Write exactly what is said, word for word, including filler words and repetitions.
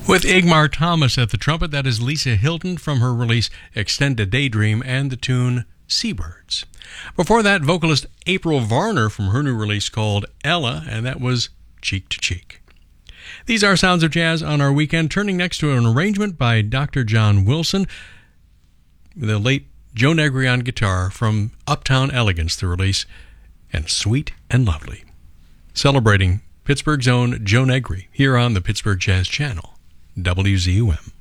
With Igmar Thomas at the trumpet, that is Lisa Hilton from her release Extend a Daydream and the tune Seabirds. Before that, vocalist April Varner from her new release called Ella, and that was Cheek to Cheek. These are Sounds of Jazz on our weekend, turning next to an arrangement by Doctor John Wilson, the late Joe Negri on guitar from Uptown Elegance, the release, and Sweet and Lovely. Celebrating Pittsburgh's own Joe Negri here on the Pittsburgh Jazz Channel, W Z U M.